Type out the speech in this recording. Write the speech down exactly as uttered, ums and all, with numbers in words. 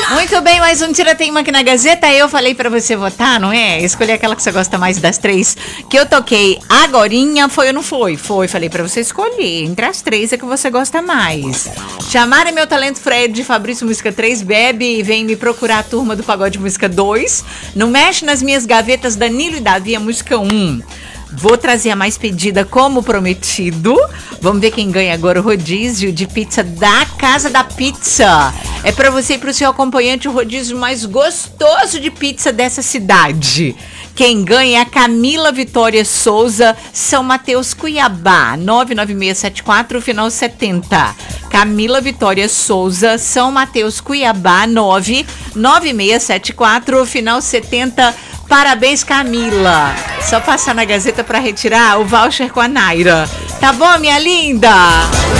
Muito bem, mais um Tira Teima aqui na Gazeta. Eu falei pra você votar, não é? Escolher aquela que você gosta mais das três que eu toquei agorinha. Foi ou não foi? Foi, falei pra você escolher. Entre as três é que você gosta mais. Chamarem Meu Talento Fred, Fabrício Música três, Bebe e vem me procurar a turma do Pagode Música dois. Não mexe nas minhas gavetas, Danilo e Davi, a música um. Vou trazer a mais pedida como prometido. Vamos ver quem ganha agora o rodízio de pizza da Casa da Pizza. É pra você e pro seu acompanhante o rodízio mais gostoso de pizza dessa cidade. Quem ganha é a Camila Vitória Souza, São Mateus, Cuiabá, nove nove seis sete quatro, final setenta. Camila Vitória Souza, São Mateus, Cuiabá, nove nove seis sete quatro, final setenta. Parabéns, Camila. Só passar na Gazeta para retirar o voucher com a Naira. Tá bom, minha linda?